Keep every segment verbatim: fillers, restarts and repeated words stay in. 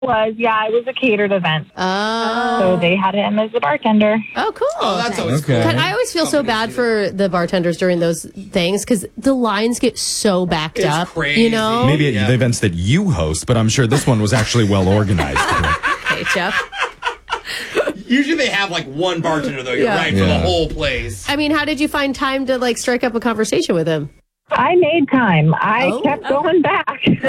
was, yeah, it was a catered event. Oh. So they had him as the bartender. Oh, cool. Oh, that's always Okay. cool. God, I always feel so bad for the bartenders during those things because the lines get so backed It's up. crazy. You know? Maybe at Yeah. the events that you host, but I'm sure this one was actually well organized. Okay, Jeff. Usually they have like one bartender, though. You're Yeah. right, for the Yeah. whole place. I mean, how did you find time to like strike up a conversation with him? I made time. I Oh. kept going back.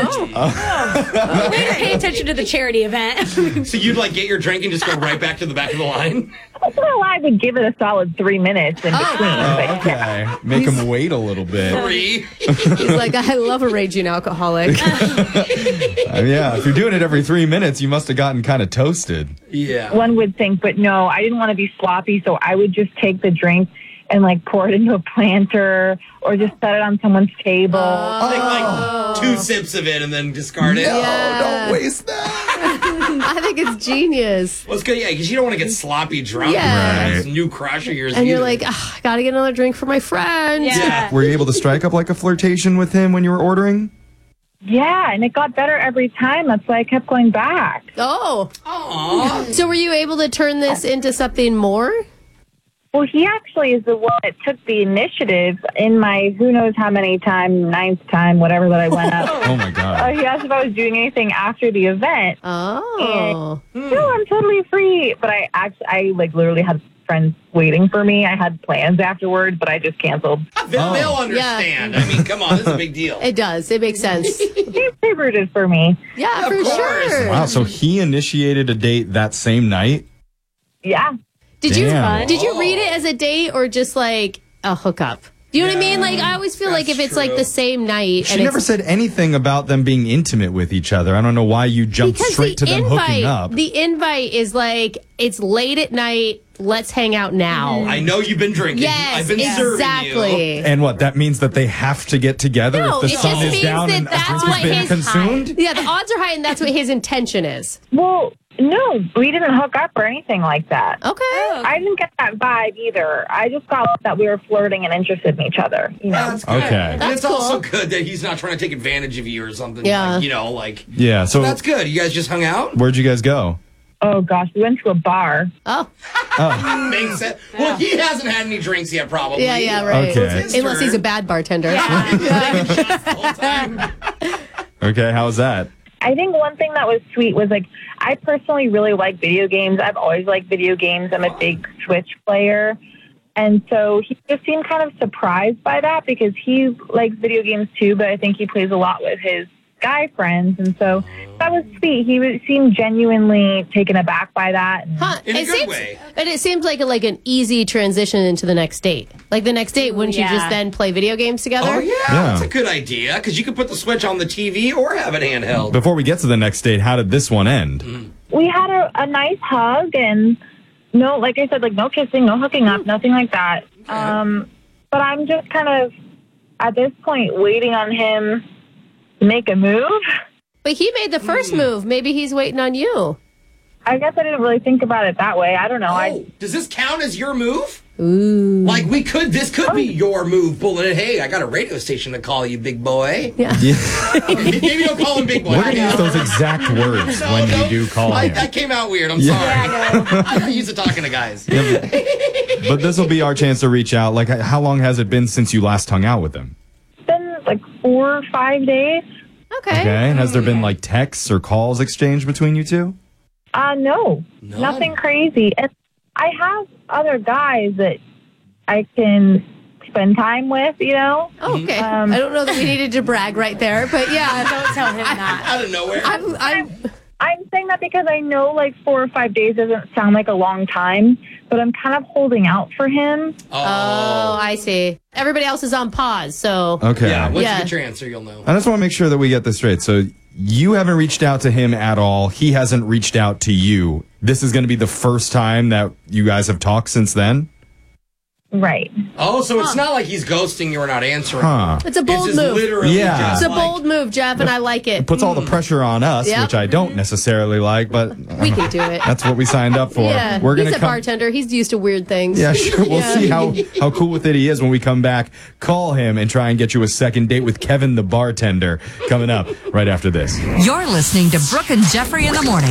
Oh. Way to pay attention to the charity event. So you'd like get your drink and just go right back to the back of the line? Well, I would give it a solid three minutes in between. But Okay. Make him wait a little bit. Three. He's like, I love a raging alcoholic. Uh, yeah, if you're doing it every three minutes, you must have gotten kind of toasted. Yeah. one would think, but no, I didn't want to be sloppy, so I would just take the drink and like pour it into a planter or just set it on someone's table. Take like two sips of it and then discard it. No, Yeah. don't waste that. I think it's genius. Well, it's good, yeah, because you don't want to get sloppy drunk. Yeah. With this new crush of yours. And you're either. like, "Ah, I gotta get another drink for my friend. Yeah. Were you able to strike up like a flirtation with him when you were ordering? Yeah, and it got better every time. That's why I kept going back. Oh. Aw. So were you able to turn this into something more? Well, he actually is the one that took the initiative in my who knows how many time, ninth time, whatever that I went up. Oh my Uh, God. he asked if I was doing anything after the event. Oh. No, I'm totally free. But I actually, I like literally had friends waiting for me. I had plans afterwards, but I just canceled. They'll, Oh. they'll understand. I mean, come on, this is a big deal. It does. It makes sense. They, they rooted for me. Yeah, Of for course. sure. Wow, so he initiated a date that same night? Yeah. Did Damn. you did you read it as a date or just like a hookup? Do you know what I mean? Like I always feel like if That's it's like true. the same night She and never it's, said anything about them being intimate with each other. I don't know why you jumped because straight to the them invite, hooking up. the invite is like it's late at night. Let's hang out now. I know you've been drinking. Yes, I've been serving you. exactly. And what, that means that they have to get together No, if the it sun just is means down that and a that's drink what has been his consumed? Yeah, the odds are high, and that's what his intention is. Well, no, we didn't hook up or anything like that. Okay. I didn't get that vibe either. I just got that we were flirting and interested in each other. You know. That's good. Okay. And That's it's also cool. good that he's not trying to take advantage of you or something. Yeah. Like, you know, like, Yeah, so that's good. You guys just hung out? where'd you guys go? Oh gosh, we went to a bar. Oh, Makes sense. Well, he hasn't had any drinks yet, probably. yeah, yeah, right. Okay. His Unless turn. he's a bad bartender. The whole time. Okay, how was that? I think one thing that was sweet was like I personally really like video games. I've always liked video games. I'm a big Switch player. And so he just seemed kind of surprised by that because he likes video games too, but I think he plays a lot with his guy friends. And so that was sweet. He was, seemed genuinely taken aback by that. And Huh. In a it good seems, way. And it seems like a, like an easy transition into the next date. Like the next date, wouldn't you Yeah. just then play video games together? Oh, yeah, Yeah. that's a good idea. Because you could put the Switch on the T V or have it handheld. Before we get to the next date, how did this one end? we had a, a nice hug and no, like I said, like no kissing, no hooking up, nothing like that. Um, but I'm just kind of at this point waiting on him to make a move. But he made the first move. Maybe he's waiting on you. I guess I didn't really think about it that way. I don't know. Oh, I does this count as your move? Ooh. Like, we could, this could be your move, pulling it. Hey, I got a radio station to call you, big boy. Yeah. Maybe don't call him big boy. We're I going to use know. those exact words No, when no, you do call I, him. that came out weird. I'm Yeah. sorry. I'm not used to talking to guys. But this will be our chance to reach out. Like, how long has it been since you last hung out with him? It's been like four or five days. Okay. Okay. Has there been like texts or calls exchanged between you two? Uh, no, None? nothing crazy. And I have other guys that I can spend time with, you know? Oh, okay. Um, I don't know that we needed to brag right there, but yeah. Don't tell him that. Out of nowhere. I'm, I'm, I'm saying that because I know like four or five days doesn't sound like a long time, but I'm kind of holding out for him. oh, I see. Everybody else is on pause, so. Okay. Yeah, once Yeah. you get your answer, you'll know. I just want to make sure that we get this straight. So you haven't reached out to him at all. He hasn't reached out to you. This is going to be the first time that you guys have talked since then? Right. Oh, so it's not like he's ghosting you or not answering. Huh. It's a bold It's just move. literally Yeah. just It's a like- bold move, Jeff, and I like it. It puts all the pressure on us, Yep. which I don't necessarily like, but We can do it. that's what we signed up for. Yeah, We're he's gonna a come. bartender. He's used to weird things. Yeah, sure. We'll Yeah. see how, how cool with it he is when we come back. Call him and try and get you a second date with Kevin the bartender coming up right after this. You're listening to Brooke and Jeffrey in the morning.